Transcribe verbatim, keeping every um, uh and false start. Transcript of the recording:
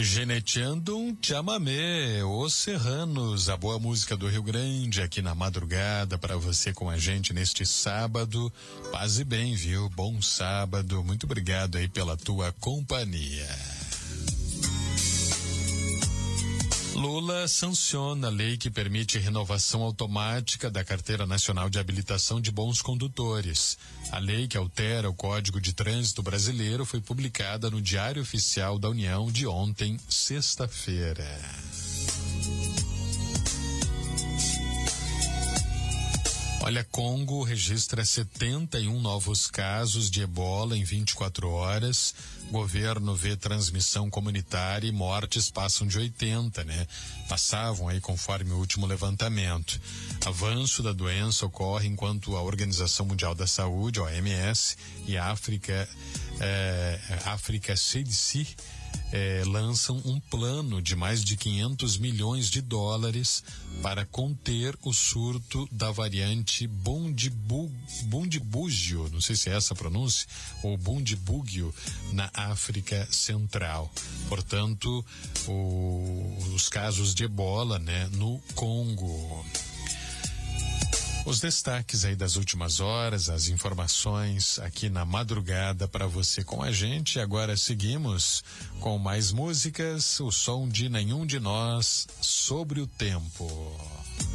Geneteando um chamamé, Os Serranos, a boa música do Rio Grande, aqui na madrugada para você com a gente neste sábado. Paz e bem, viu? Bom sábado, muito obrigado aí pela tua companhia. Lula sanciona a lei que permite renovação automática da Carteira Nacional de Habilitação de Bons Condutores. A lei que altera o Código de Trânsito Brasileiro foi publicada no Diário Oficial da União de ontem, sexta-feira. Olha, Congo registra setenta e um novos casos de ebola em vinte e quatro horas. Governo vê transmissão comunitária e mortes passam de oitenta, né? Passavam aí conforme o último levantamento. Avanço da doença ocorre enquanto a Organização Mundial da Saúde, a O M S, e a África, eh, África C D C, Eh, lançam um plano de mais de quinhentos milhões de dólares para conter o surto da variante Bundibu, Bundibugyo, não sei se é essa a pronúncia, ou Bundibugyo, na África Central. Portanto, o, os casos de ebola, né, no Congo. Os destaques aí das últimas horas, as informações aqui na madrugada para você com a gente. Agora seguimos com mais músicas, o som de Nenhum de Nós, Sobre o Tempo.